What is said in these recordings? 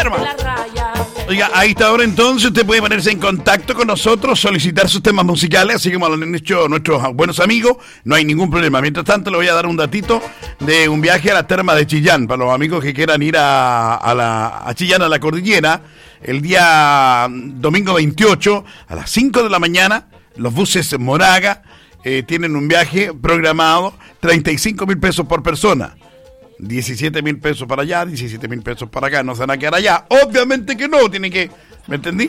Dale, hermano. Oiga, a esta hora entonces usted puede ponerse en contacto con nosotros, solicitar sus temas musicales, así como lo han hecho nuestros buenos amigos, no hay ningún problema. Mientras tanto, le voy a dar un datito de un viaje a la terma de Chillán, para los amigos que quieran ir a Chillán, a la cordillera, el día domingo 28, a las 5 de la mañana, los buses Moraga tienen un viaje programado, 35.000 pesos por persona. 17.000 pesos para allá, 17.000 pesos para acá, no se van a quedar allá. Obviamente que no, tienen que, ¿me entendí?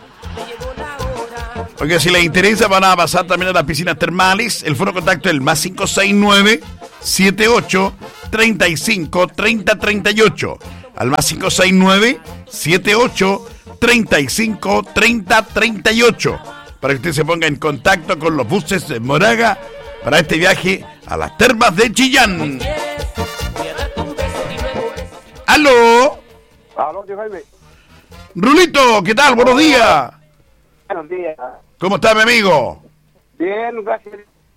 Porque si les interesa van a pasar también a las piscinas termales. El foro de contacto es el más 569-78-35-30-38. Al más 569-78-35-30-38. Para que usted se ponga en contacto con los buses de Moraga para este viaje a las termas de Chillán. ¡Aló! Aló, tío Jaime. Rulito, ¿qué tal? Buenos días. Buenos días. ¿Cómo está, mi amigo? Bien, gracias.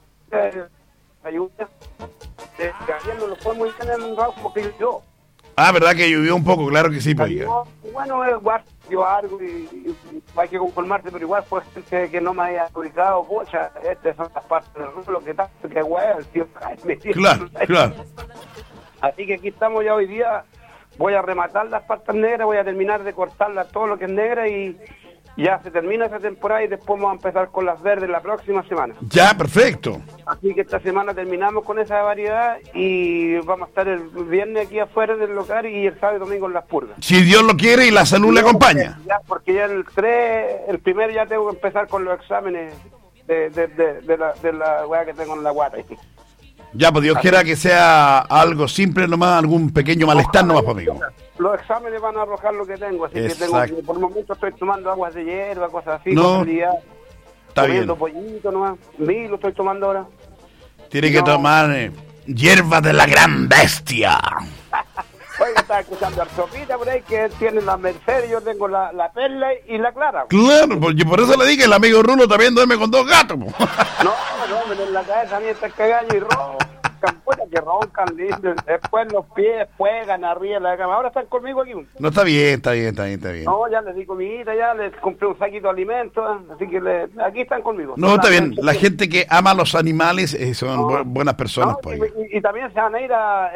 Ayuda. Ayer no lo fue muy bien en un rato porque yo. Ah, ¿verdad que llovió un poco? Claro que sí, pues. Bueno, igual dio algo y hay que conformarse, pero igual fue que no me haya ubicado, pocha, estas son las partes del rulo que tanto que hueá el tío Jaime. Claro, claro. Así que aquí estamos ya hoy día. Voy a rematar las partes negras, voy a terminar de cortarlas todo lo que es negra y ya se termina esa temporada y después vamos a empezar con las verdes la próxima semana. Ya, perfecto. Así que esta semana terminamos con esa variedad y vamos a estar el viernes aquí afuera del local y el sábado y domingo en las purgas. Si Dios lo quiere y la salud le acompaña. Porque ya el primero ya tengo que empezar con los exámenes de la weá que tengo en la guata. Ya, pues Dios quiera que sea algo simple nomás, algún pequeño malestar nomás, pues, amigo. Los exámenes van a arrojar lo que tengo, así Exacto. Que tengo, por el momento estoy tomando aguas de hierba, cosas así. No, está bien. Pollito nomás, lo estoy tomando ahora. Tiene que tomar hierba de la gran bestia. Oiga, estaba escuchando a Sopita por ahí que él tiene la Mercedes, yo tengo la Perla y la Clara. Claro, porque por eso le dije, el amigo Rulo también duerme con dos gatos. No, en la cabeza a mí está cagando y roncan, puta que roncan, después los pies juegan arriba de la cama. Ahora están conmigo aquí. No, está bien. No, ya les di comidita, ya les compré un saquito de alimentos, así que aquí están conmigo. No, está bien, la gente que ama a los animales son buenas personas. No, pues. y también se van a ir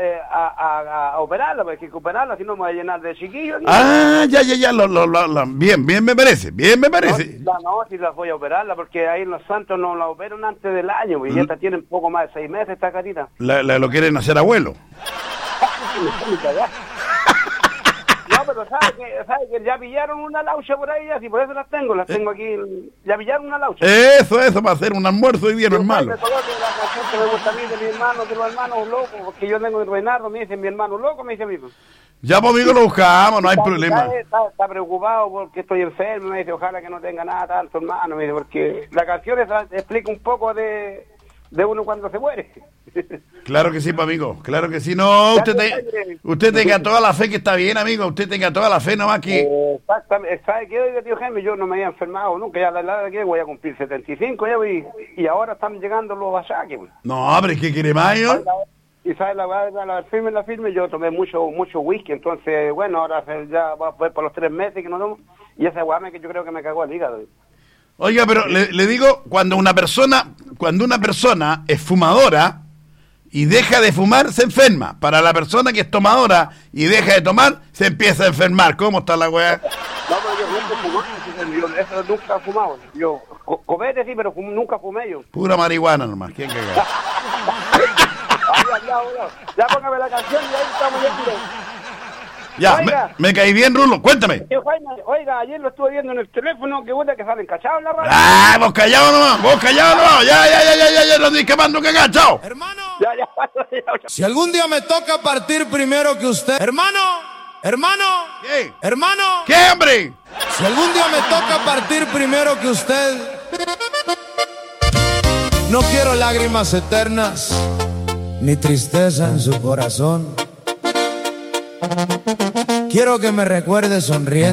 a operarla, porque hay que operarla, si no me voy a llenar de chiquillos. Ah, ya, bien me parece. No, si las voy a operarla, porque ahí en Los Santos no la operan antes del año, y esta tienen poco más de 6 meses esta carita. Lo quieren hacer abuelo. No, pero ¿sabe que ya pillaron una laucha por ahí? Así por eso las tengo aquí. Ya pillaron una laucha. Eso, para hacer un almuerzo hoy día no es malo. La canción que me gusta a mí de mi hermano, de los hermanos locos, porque yo tengo el Reinaldo, me dice mi hermano loco, me dice amigo. Ya, pues, amigo, lo buscamos, no hay problema. Está preocupado porque estoy enfermo, me dice, ojalá que no tenga nada tanto, hermano, me dice, porque la canción explica un poco de uno cuando se muere. Claro que sí, pues, amigo, claro que sí. No, usted tenga toda la fe que está bien, amigo, usted tenga toda la fe nomás que... Exactamente, ¿sabe qué, oiga, tío Jaime? Yo no me había enfermado nunca, ya la edad que voy a cumplir 75 ya, y ahora están llegando los achaques. No, hombre, ¿qué quiere más, yo? Y sabe la firme, yo tomé mucho whisky, entonces, bueno, ahora ya va a poder por los 3 meses que no tomo, y esa guame que yo creo que me cagó el hígado. Oiga, pero le digo, cuando una persona es fumadora y deja de fumar, se enferma. Para la persona que es tomadora y deja de tomar, se empieza a enfermar. ¿Cómo está la weá? No, pero yo nunca fumé, yo eso nunca he fumado. Yo, copete sí, pero nunca fumé yo. Pura marihuana nomás, ¿quién caga? Ya póngame la canción y ahí estamos ya. Ya, me caí bien, Rulo, cuéntame. Oiga, ayer lo estuve viendo en el teléfono, que buena que salen cachados en la radio. Ah, vos callado nomás, ya, no estoy quemando que cachao. Hermano, ya. Si algún día me toca partir primero que usted, hermano, ¿Qué? hermano, ¿Qué, hombre? Si algún día me toca partir primero que usted, no quiero lágrimas eternas, ni tristeza en su corazón. Quiero que me recuerde sonriendo.